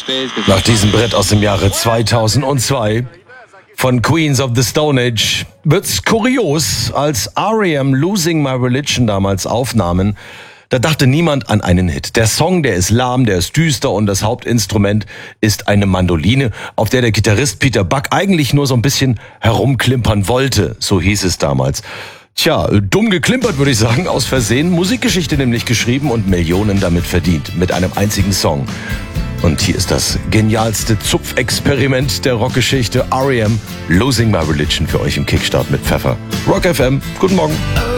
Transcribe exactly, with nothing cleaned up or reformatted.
Nach diesem Brett aus dem Jahre zweitausendzwei von Queens of the Stone Age wird's kurios, als R E M Losing My Religion damals aufnahmen. Da dachte niemand an einen Hit. Der Song, der ist lahm, der ist düster und das Hauptinstrument ist eine Mandoline, auf der der Gitarrist Peter Buck eigentlich nur so ein bisschen herumklimpern wollte. So hieß es damals. Tja, dumm geklimpert würde ich sagen, aus Versehen. Musikgeschichte nämlich geschrieben und Millionen damit verdient. Mit einem einzigen Song. Und hier ist das genialste Zupfexperiment der Rockgeschichte. R E M, Losing My Religion für euch im Kickstart mit Pfeffer. Rock F M, guten Morgen.